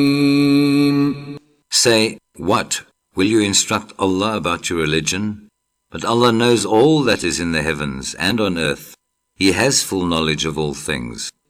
Say, what? Will you instruct Allah about your religion? But Allah knows all that is in the heavens and on earth. He has full knowledge of all things.